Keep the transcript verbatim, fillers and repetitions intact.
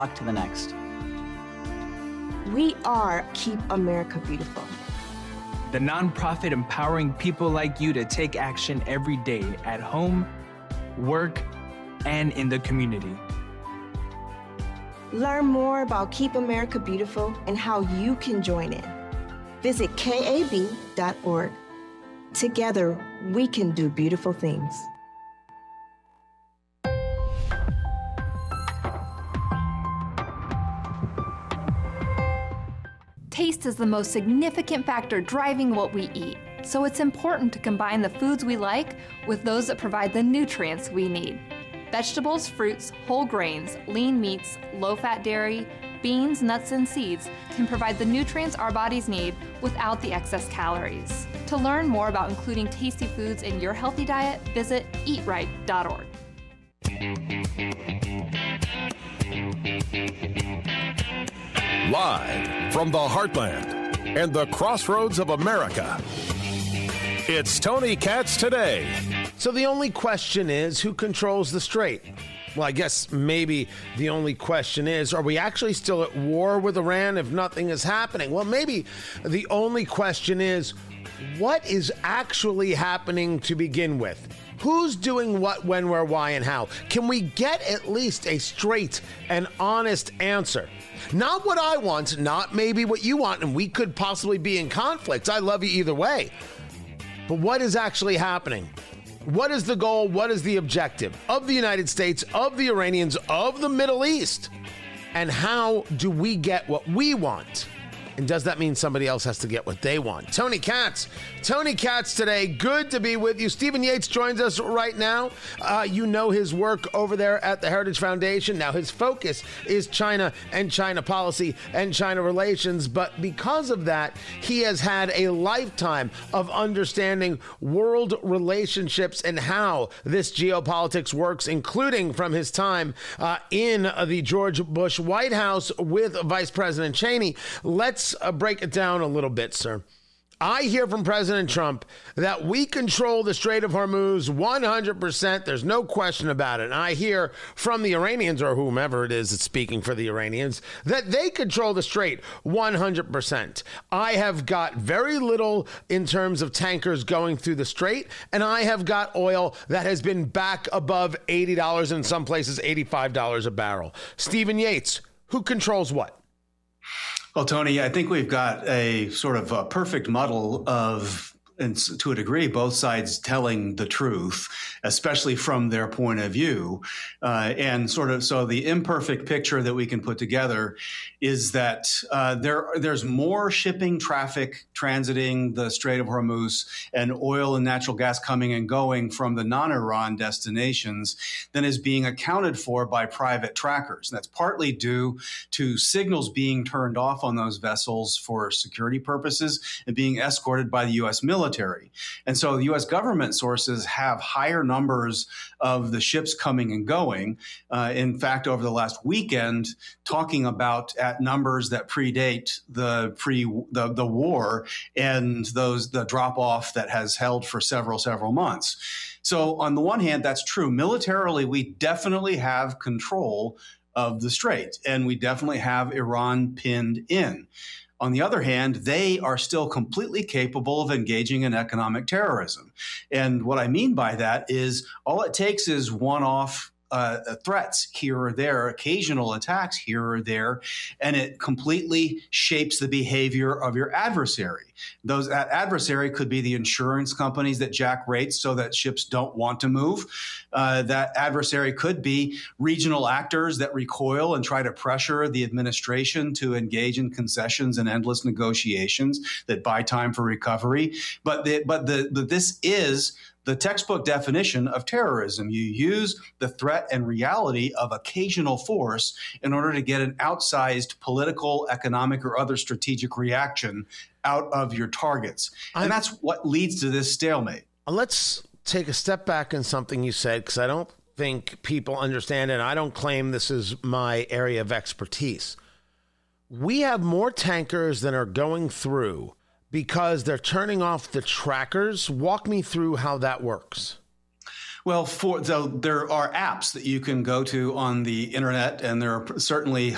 Talk to the next. We are Keep America Beautiful, the nonprofit empowering people like you to take action every day at home, work, and in the community. Learn more about Keep America Beautiful and how you can join in. Visit K A B dot org. Together, we can do beautiful things. Taste is the most significant factor driving what we eat, so it's important to combine the foods we like with those that provide the nutrients we need. Vegetables, fruits, whole grains, lean meats, low-fat dairy, beans, nuts, and seeds can provide the nutrients our bodies need without the excess calories. To learn more about including tasty foods in your healthy diet, visit eat right dot org. Live from the heartland and the crossroads of America, it's Tony Katz Today. So the only question is, who controls the strait? Well, I guess maybe the only question is, are we actually still at war with Iran if nothing is happening? Well, maybe the only question is, what is actually happening to begin with? Who's doing what, when, where, why, and how? Can we get at least a straight and honest answer? Not what I want, not maybe what you want, and we could possibly be in conflict. I love you either way. But what is actually happening? What is the goal? What is the objective of the United States, of the Iranians, of the Middle East? And how do we get what we want? And does that mean somebody else has to get what they want? Tony Katz. Tony Katz Today. Good to be with you. Stephen Yates joins us right now. Uh, you know his work over there at the Heritage Foundation. Now, his focus is China and China policy and China relations. But because of that, he has had a lifetime of understanding world relationships and how this geopolitics works, including from his time uh, in the George Bush White House with Vice President Cheney. Let's uh, break it down a little bit, sir. I hear from President Trump that we control the Strait of Hormuz one hundred percent. There's no question about it. And I hear from the Iranians, or whomever it is that's speaking for the Iranians, that they control the Strait one hundred percent. I have got very little in terms of tankers going through the Strait, and I have got oil that has been back above eighty dollars, in some places eighty-five dollars a barrel. Stephen Yates, who controls what? Well, Tony, I think we've got a sort of a perfect muddle of, and to a degree, both sides telling the truth, especially from their point of view. Uh, and sort of, so the imperfect picture that we can put together is that uh, there there's more shipping traffic transiting the Strait of Hormuz and oil and natural gas coming and going from the non-Iran destinations than is being accounted for by private trackers. And that's partly due to signals being turned off on those vessels for security purposes and being escorted by the U S military. And so the U S government sources have higher numbers of the ships coming and going. Uh, in fact, over the last weekend, talking about at numbers that predate the pre the, the war and those the drop off that has held for several, several months. So on the one hand, that's true. Militarily, we definitely have control of the strait, and we definitely have Iran pinned in. On the other hand, they are still completely capable of engaging in economic terrorism. And what I mean by that is all it takes is one-off uh, threats here or there, occasional attacks here or there, and it completely shapes the behavior of your adversary. Those that adversary could be the insurance companies that jack rates so that ships don't want to move. Uh, that adversary could be regional actors that recoil and try to pressure the administration to engage in concessions and endless negotiations that buy time for recovery. But the, but the, the this is the textbook definition of terrorism. You use the threat and reality of occasional force in order to get an outsized political, economic, or other strategic reaction out of your targets. And I'm, that's what leads to this stalemate. Let's take a step back in something you said, because I don't think people understand, and I don't claim this is my area of expertise. We have more tankers than are going through because they're turning off the trackers. Walk me through how that works. Well, for so there are apps that you can go to on the internet, and there are certainly